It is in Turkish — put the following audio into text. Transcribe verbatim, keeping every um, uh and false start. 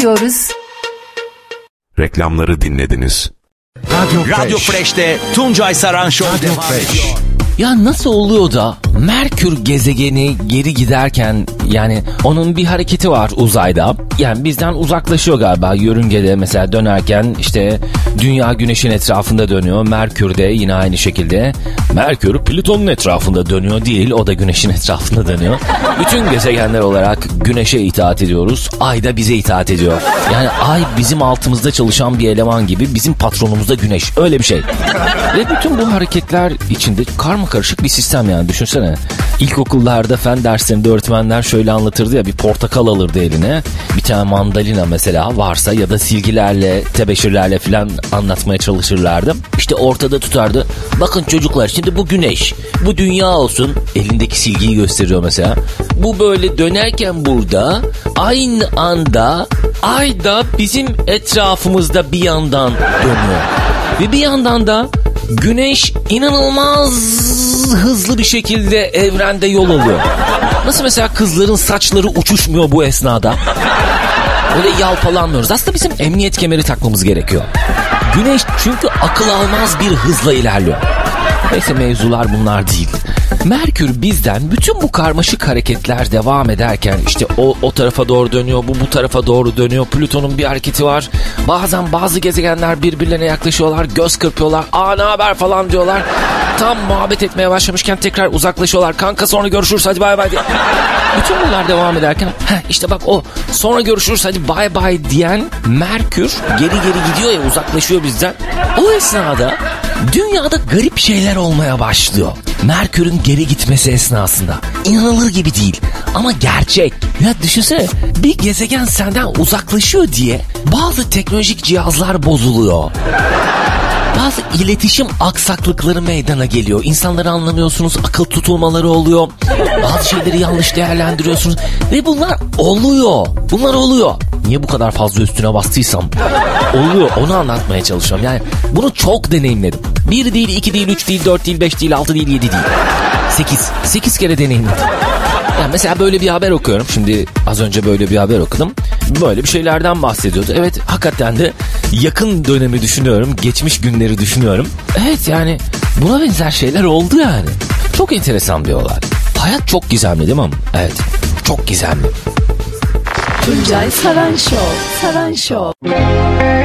diliyoruz. Reklamları dinlediniz. Radyo, Radyo Fresh'te Tuncay Saran Show devam ediyor. Ya nasıl oluyor da Merkür gezegeni geri giderken, yani onun bir hareketi var uzayda. Yani bizden uzaklaşıyor galiba yörüngede, mesela dönerken işte dünya güneşin etrafında dönüyor. Merkür de yine aynı şekilde. Merkür Plüton'un etrafında dönüyor değil, o da güneşin etrafında dönüyor. Bütün gezegenler olarak güneşe itaat ediyoruz. Ay da bize itaat ediyor. Yani ay bizim altımızda çalışan bir eleman gibi, bizim patronumuz da güneş. Öyle bir şey. Ve bütün bu hareketler içinde karma karışık bir sistem yani, düşünsene. İlkokullarda fen derslerinde öğretmenler şöyle anlatırdı ya, bir portakal alırdı eline, bir tane mandalina mesela varsa ya da silgilerle, tebeşirlerle falan anlatmaya çalışırlardı. İşte ortada tutardı. Bakın çocuklar, şimdi bu güneş, bu dünya olsun. Elindeki silgiyi gösteriyor mesela. Bu böyle dönerken burada aynı anda ay da bizim etrafımızda bir yandan dönüyor. Ve bir yandan da güneş inanılmaz hızlı bir şekilde evrende yol alıyor. Nasıl mesela kızların saçları uçuşmuyor bu esnada? Böyle yalpalanmıyoruz. Aslında bizim emniyet kemeri takmamız gerekiyor. Güneş çünkü akıl almaz bir hızla ilerliyor. Neyse, mevzular bunlar değil. Merkür bizden bütün bu karmaşık hareketler devam ederken işte o o tarafa doğru dönüyor, bu bu tarafa doğru dönüyor. Plüton'un bir hareketi var. Bazen bazı gezegenler birbirlerine yaklaşıyorlar, göz kırpıyorlar. Aa ne haber falan diyorlar. Tam muhabbet etmeye başlamışken tekrar uzaklaşıyorlar. Kanka sonra görüşürüz hadi bay bay diye. Bütün bunlar devam ederken heh, işte bak o sonra görüşürüz hadi bay bay diyen Merkür geri geri gidiyor ya, uzaklaşıyor bizden. O esnada dünyada garip şeyler olmaya başlıyor. Merkür'ün geri gitmesi esnasında. İnanılır gibi değil ama gerçek. Ya düşünsene, bir gezegen senden uzaklaşıyor diye bazı teknolojik cihazlar bozuluyor. Bazı iletişim aksaklıkları meydana geliyor. İnsanları anlamıyorsunuz, akıl tutulmaları oluyor. Bazı şeyleri yanlış değerlendiriyorsunuz. Ve bunlar oluyor. Bunlar oluyor. Niye bu kadar fazla üstüne bastıysam oluyor, onu anlatmaya çalışıyorum. Yani bunu çok deneyimledim. Bir değil, iki değil, üç değil, dört değil, beş değil, altı değil, yedi değil. Sekiz. Sekiz kere deneyimledim. Yani mesela böyle bir haber okuyorum. Şimdi az önce böyle bir haber okudum. Böyle bir şeylerden bahsediyordu. Evet, hakikaten de yakın dönemi düşünüyorum. Geçmiş günleri düşünüyorum. Evet, yani buna benzer şeyler oldu yani. Çok enteresan bir olay. Hayat çok gizemli değil mi? Evet, çok gizemli. Tuncay Saran Show. Saran Show.